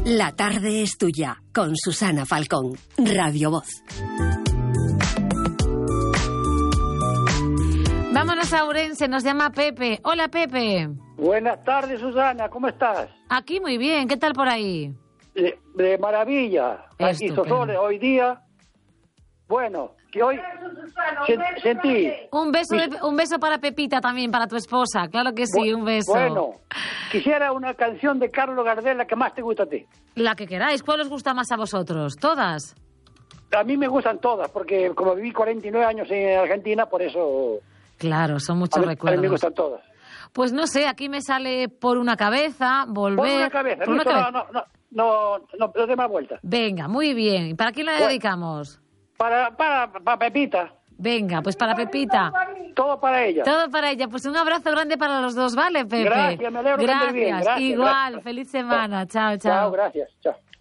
La tarde es tuya, con Susana Falcón, Radio Voz. Vámonos a Ourense, nos llama Pepe. Hola, Pepe. Buenas tardes, Susana, ¿cómo estás? Aquí muy bien, ¿qué tal por ahí? De maravilla. Aquí hizo sol hoy día. Bueno, que hoy sentí... Un beso para Pepita también, para tu esposa, claro que sí, un beso. Bueno, quisiera una canción de Carlos Gardel, la que más te gusta a ti. La que queráis, ¿cuál os gusta más a vosotros? ¿Todas? A mí me gustan todas, porque como viví 49 años en Argentina, por eso... Claro, son muchos recuerdos. A mí me gustan todas. Pues no sé, aquí me sale Por una cabeza, Volver... Por una cabeza, no dé más vuelta. Venga, muy bien. ¿Y para quién la dedicamos? Para Pepita. Venga, pues para Pepita. Todo para ella. Todo para ella. Pues un abrazo grande para los dos, ¿vale, Pepe? Gracias, me alegro que estés bien. Gracias, Igual, gracias. Feliz semana. Chao, chao. Chao, gracias. Chao.